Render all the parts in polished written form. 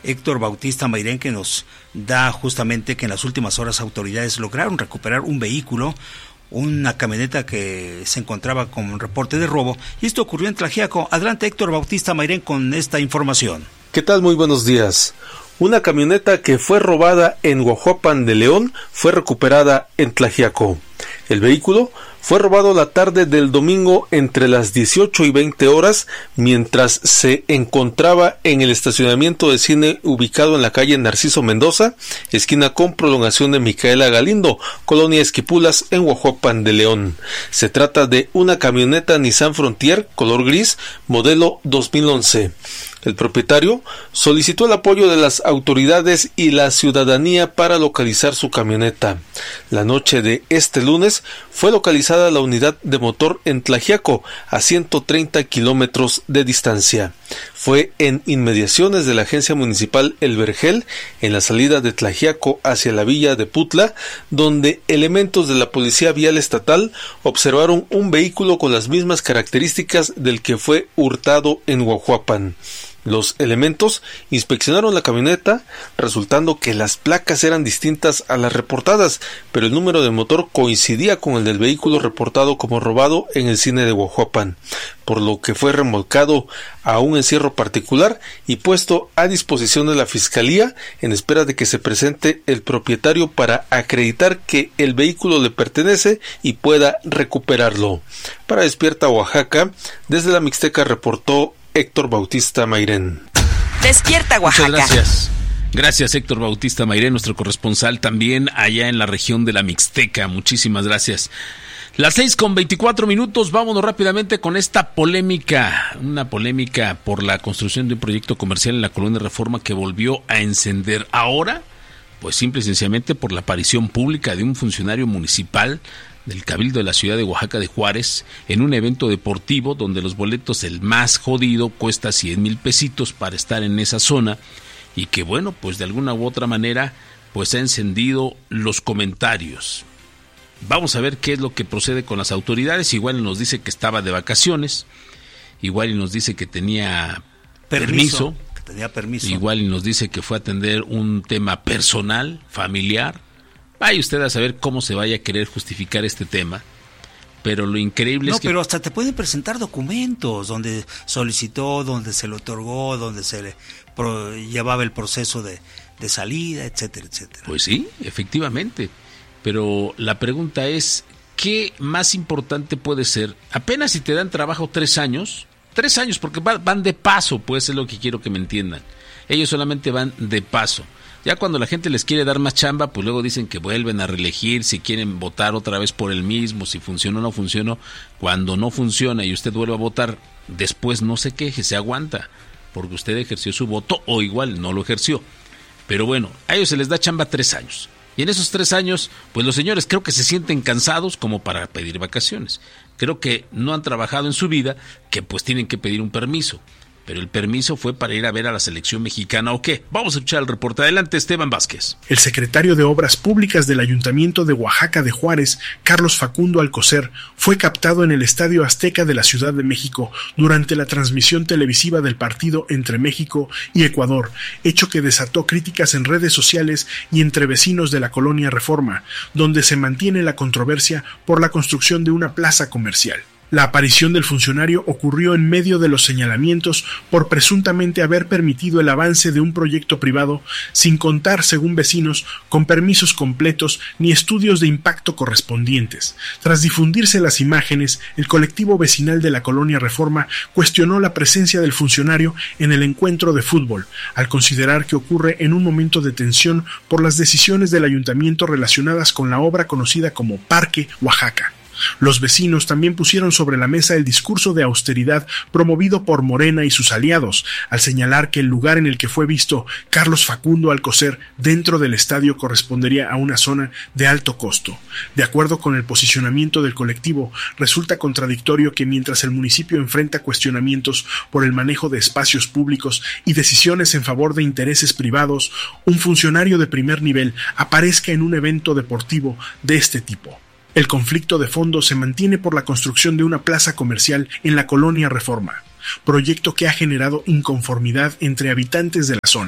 Héctor Bautista Mairén, que nos da justamente que en las últimas horas autoridades lograron recuperar un vehículo, una camioneta que se encontraba con un reporte de robo, y esto ocurrió en Tlaxiaco. Adelante, Héctor Bautista Mairén, con esta información. ¿Qué tal? Muy buenos días. Una camioneta que fue robada en Huajuapan de León fue recuperada en Tlaxiaco. El vehículo fue robado la tarde del domingo entre las 18 y 20 horas mientras se encontraba en el estacionamiento de cine ubicado en la calle Narciso Mendoza, esquina con prolongación de Micaela Galindo, colonia Esquipulas, en Huajuapan de León. Se trata de una camioneta Nissan Frontier color gris, modelo 2011. El propietario solicitó el apoyo de las autoridades y la ciudadanía para localizar su camioneta. La noche de este lunes fue localizada la unidad de motor en Tlaxiaco, a 130 kilómetros de distancia. Fue en inmediaciones de la agencia municipal El Vergel, en la salida de Tlaxiaco hacia la villa de Putla, donde elementos de la Policía Vial Estatal observaron un vehículo con las mismas características del que fue hurtado en Huajuapan. Los elementos inspeccionaron la camioneta, resultando que las placas eran distintas a las reportadas, pero el número de motor coincidía con el del vehículo reportado como robado en el cine de Huajuapan, por lo que fue remolcado a un encierro particular y puesto a disposición de la Fiscalía en espera de que se presente el propietario para acreditar que el vehículo le pertenece y pueda recuperarlo. Para Despierta Oaxaca, desde la Mixteca reportó Héctor Bautista Mairén. Despierta Oaxaca. Muchas gracias. Gracias, Héctor Bautista Mairén, nuestro corresponsal también allá en la región de la Mixteca. Muchísimas gracias. Las 6:24, vámonos rápidamente con esta polémica, una polémica por la construcción de un proyecto comercial en la Colonia Reforma que volvió a encender ahora, pues simple y sencillamente por la aparición pública de un funcionario municipal del Cabildo de la ciudad de Oaxaca de Juárez en un evento deportivo donde los boletos, el más jodido, cuesta 100,000 pesitos para estar en esa zona, y que bueno, pues de alguna u otra manera pues ha encendido los comentarios. Vamos a ver qué es lo que procede con las autoridades. Igual nos dice que estaba de vacaciones, igual nos dice que tenía permiso, igual nos dice que fue a atender un tema personal, familiar. Vaya usted a saber cómo se vaya a querer justificar este tema, pero lo increíble es que... No, pero hasta te pueden presentar documentos donde solicitó, donde se le otorgó, donde se le llevaba el proceso de salida, etcétera, etcétera. Pues sí, efectivamente, pero la pregunta es, ¿qué más importante puede ser? Apenas si te dan trabajo 3 años, porque van de paso, pues es lo que quiero que me entiendan. Ellos solamente van de paso. Ya cuando la gente les quiere dar más chamba, pues luego dicen que vuelven a reelegir, si quieren votar otra vez por el mismo, si funcionó o no funcionó. Cuando no funciona y usted vuelve a votar, después no se queje, se aguanta, porque usted ejerció su voto o igual no lo ejerció. Pero bueno, a ellos se les da chamba 3 años. Y en esos 3 años, pues los señores creo que se sienten cansados como para pedir vacaciones. Creo que no han trabajado en su vida, que pues tienen que pedir un permiso. Pero el permiso fue para ir a ver a la selección mexicana, ¿o qué? Vamos a escuchar el reporte. Adelante, Esteban Vázquez. El secretario de Obras Públicas del Ayuntamiento de Oaxaca de Juárez, Carlos Facundo Alcocer, fue captado en el Estadio Azteca de la Ciudad de México durante la transmisión televisiva del partido entre México y Ecuador, hecho que desató críticas en redes sociales y entre vecinos de la Colonia Reforma, donde se mantiene la controversia por la construcción de una plaza comercial. La aparición del funcionario ocurrió en medio de los señalamientos por presuntamente haber permitido el avance de un proyecto privado sin contar, según vecinos, con permisos completos ni estudios de impacto correspondientes. Tras difundirse las imágenes, el colectivo vecinal de la Colonia Reforma cuestionó la presencia del funcionario en el encuentro de fútbol, al considerar que ocurre en un momento de tensión por las decisiones del ayuntamiento relacionadas con la obra conocida como Parque Oaxaca. Los vecinos también pusieron sobre la mesa el discurso de austeridad promovido por Morena y sus aliados, al señalar que el lugar en el que fue visto Carlos Facundo Alcocer dentro del estadio correspondería a una zona de alto costo. De acuerdo con el posicionamiento del colectivo, resulta contradictorio que mientras el municipio enfrenta cuestionamientos por el manejo de espacios públicos y decisiones en favor de intereses privados, un funcionario de primer nivel aparezca en un evento deportivo de este tipo. El conflicto de fondo se mantiene por la construcción de una plaza comercial en la Colonia Reforma, proyecto que ha generado inconformidad entre habitantes de la zona.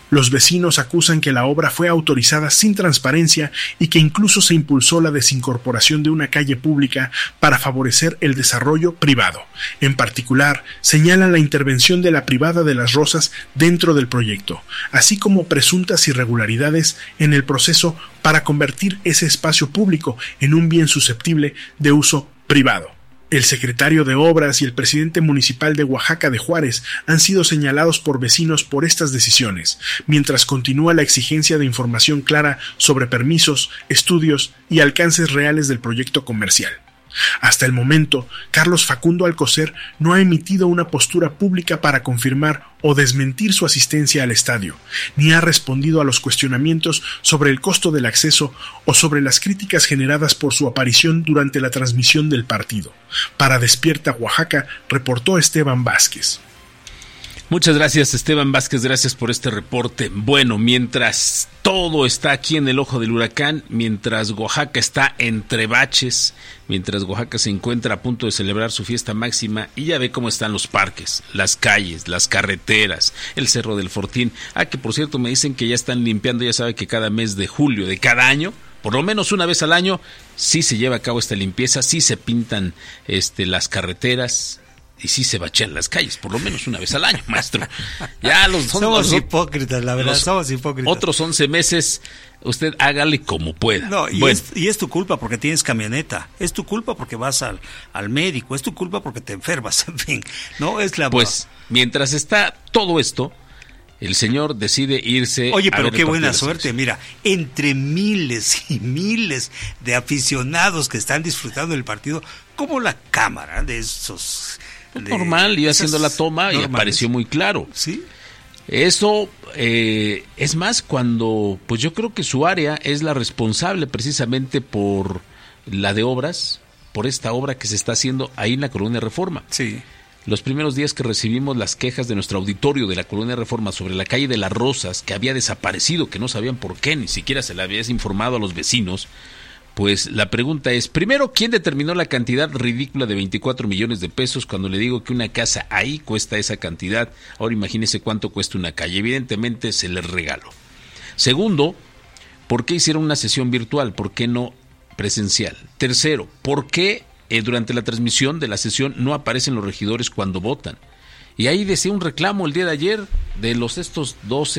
Los vecinos acusan que la obra fue autorizada sin transparencia y que incluso se impulsó la desincorporación de una calle pública para favorecer el desarrollo privado. En particular, señalan la intervención de la privada de Las Rosas dentro del proyecto, así como presuntas irregularidades en el proceso para convertir ese espacio público en un bien susceptible de uso privado. El secretario de Obras y el presidente municipal de Oaxaca de Juárez han sido señalados por vecinos por estas decisiones, mientras continúa la exigencia de información clara sobre permisos, estudios y alcances reales del proyecto comercial. Hasta el momento, Carlos Facundo Alcocer no ha emitido una postura pública para confirmar o desmentir su asistencia al estadio, ni ha respondido a los cuestionamientos sobre el costo del acceso o sobre las críticas generadas por su aparición durante la transmisión del partido. Para Despierta Oaxaca, reportó Esteban Vázquez. Muchas gracias, Esteban Vázquez, gracias por este reporte. Bueno, mientras todo está aquí en el ojo del huracán, mientras Oaxaca está entre baches, mientras Oaxaca se encuentra a punto de celebrar su fiesta máxima, y ya ve cómo están los parques, las calles, las carreteras, el Cerro del Fortín. Que por cierto me dicen que ya están limpiando, ya sabe que cada mes de julio de cada año, por lo menos una vez al año, sí se lleva a cabo esta limpieza, sí se pintan las carreteras, y sí se bachean las calles, por lo menos una vez al año, maestro. Ya somos hipócritas, la verdad, somos hipócritas. Otros 11 meses, usted hágale como pueda. No, y es tu culpa porque tienes camioneta, es tu culpa porque vas al médico, es tu culpa porque te enfermas, en fin, no es la... Pues, mientras está todo esto, el señor decide irse... Oye, pero qué buena suerte, mira, entre miles y miles de aficionados que están disfrutando del partido, como la cámara de esos... normal, iba haciendo la toma normales. Y apareció muy claro. Sí. Eso es más cuando, pues yo creo que su área es la responsable precisamente por la de obras, por esta obra que se está haciendo ahí en la Colonia Reforma. Sí. Los primeros días que recibimos las quejas de nuestro auditorio de la Colonia Reforma sobre la calle de Las Rosas, que había desaparecido, que no sabían por qué, ni siquiera se le habías informado a los vecinos. Pues la pregunta es, primero, ¿quién determinó la cantidad ridícula de 24 millones de pesos cuando le digo que una casa ahí cuesta esa cantidad? Ahora imagínese cuánto cuesta una calle. Evidentemente se les regaló. Segundo, ¿por qué hicieron una sesión virtual? ¿Por qué no presencial? Tercero, ¿por qué durante la transmisión de la sesión no aparecen los regidores cuando votan? Y ahí decía un reclamo el día de ayer de estos dos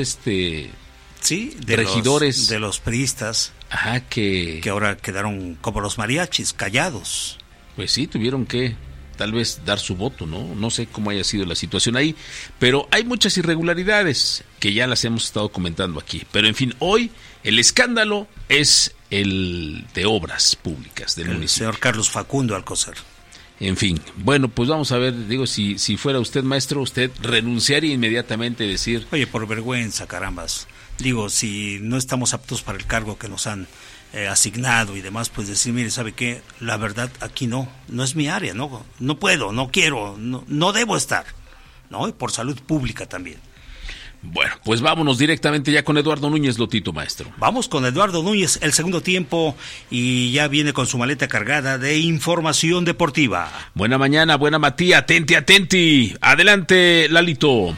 sí, de regidores de los priistas. Ajá, que ahora quedaron como los mariachis, callados. Pues sí, tuvieron que tal vez dar su voto, ¿no? No sé cómo haya sido la situación ahí, pero hay muchas irregularidades que ya las hemos estado comentando aquí. Pero en fin, hoy el escándalo es el de obras públicas del municipio. Señor Carlos Facundo Alcocer. En fin, bueno, pues vamos a ver, digo, si fuera usted maestro, usted renunciaría inmediatamente, decir... Oye, por vergüenza, carambas. Digo, si no estamos aptos para el cargo que nos han asignado y demás, pues decir, mire, ¿sabe qué? La verdad, aquí no es mi área, no puedo, no quiero, no debo estar, ¿no? Y por salud pública también. Bueno, pues vámonos directamente ya con Eduardo Núñez Lotito, maestro. Vamos con Eduardo Núñez, el segundo tiempo, y ya viene con su maleta cargada de información deportiva. Buena mañana, buena Matías, atenti. Adelante, Lalito.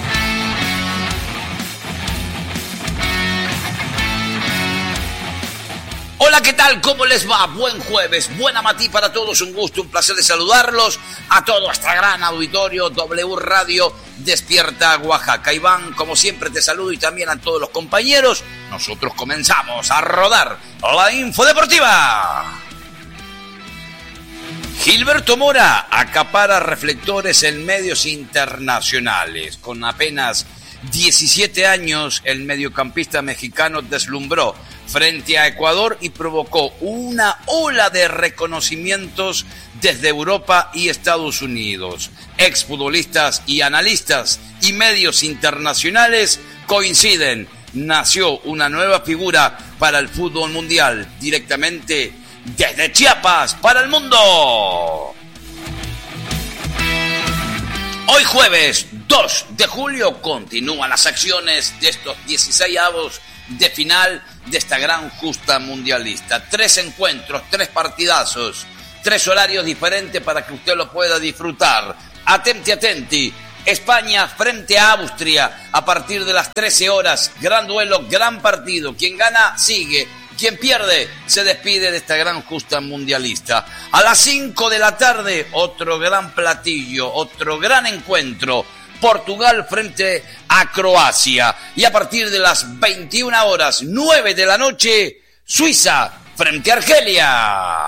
Hola, ¿qué tal? ¿Cómo les va? Buen jueves, buena matí para todos, un gusto, un placer de saludarlos a todo este gran auditorio W Radio Despierta Oaxaca. Iván, como siempre te saludo y también a todos los compañeros. Nosotros comenzamos a rodar la info deportiva. Gilberto Mora acapara reflectores en medios internacionales. Con apenas 17 años, el mediocampista mexicano deslumbró frente a Ecuador y provocó una ola de reconocimientos desde Europa y Estados Unidos. Exfutbolistas y analistas y medios internacionales coinciden. Nació una nueva figura para el fútbol mundial, directamente desde Chiapas para el mundo. Hoy jueves 2 de julio continúan las acciones de estos 16avos de final de esta gran justa mundialista. 3 encuentros, 3 partidazos, 3 horarios diferentes para que usted lo pueda disfrutar. Atenti, España frente a Austria a partir de las 13 horas. Gran duelo, gran partido. Quien gana, sigue. Quien pierde, se despide de esta gran justa mundialista. A las 5 de la tarde, otro gran platillo, otro gran encuentro. Portugal frente a Croacia. Y a partir de las 21 horas, 9 de la noche, Suiza frente a Argelia.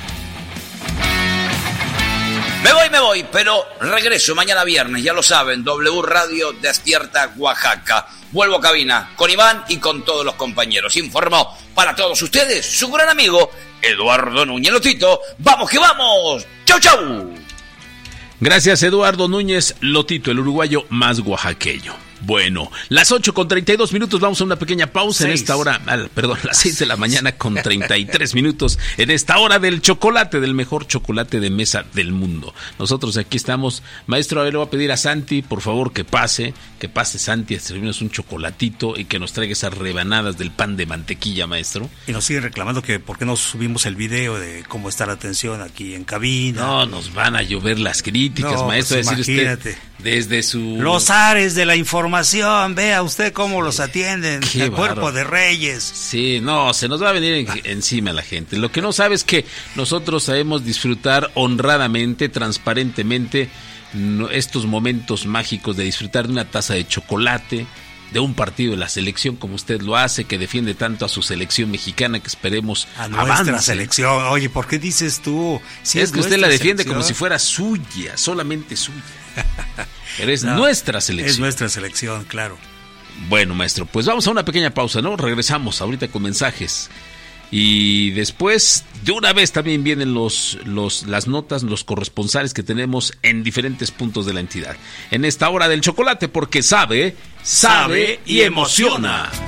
Me voy, pero regreso mañana viernes, ya lo saben, W Radio Despierta Oaxaca. Vuelvo a cabina con Iván y con todos los compañeros. Informó para todos ustedes su gran amigo Eduardo Núñez Lotito. ¡Vamos que vamos! ¡Chau, chau! Gracias, Eduardo Núñez Lotito, el uruguayo más oaxaqueño. Bueno, las 8:32, vamos a una pequeña pausa en esta hora, las 6 de la mañana con 33 minutos, en esta hora del chocolate, del mejor chocolate de mesa del mundo. Nosotros aquí estamos. Maestro, a ver, le voy a pedir a Santi, por favor, que pase Santi, a servirnos un chocolatito y que nos traiga esas rebanadas del pan de mantequilla, maestro. Y nos sigue reclamando que por qué no subimos el video de cómo está la atención aquí en cabina. No, nos van a llover las críticas, maestro, pues decir imagínate. Usted, desde su... Los ares de la información, vea usted cómo los atienden, el cuerpo de reyes. Sí, no, se nos va a venir encima la gente. Lo que no sabe es que nosotros sabemos disfrutar honradamente, transparentemente, estos momentos mágicos de disfrutar de una taza de chocolate, de un partido de la selección como usted lo hace, que defiende tanto a su selección mexicana, que esperemos a nuestra avance. Selección. Oye, ¿por qué dices tú? Si es que usted la defiende selección, como si fuera suya, solamente suya. Pero es nuestra selección. Es nuestra selección, claro. Bueno, maestro, pues vamos a una pequeña pausa, ¿no? Regresamos ahorita con mensajes. Y después, de una vez también vienen las notas, los corresponsales que tenemos en diferentes puntos de la entidad. En esta hora del chocolate, porque sabe y emociona.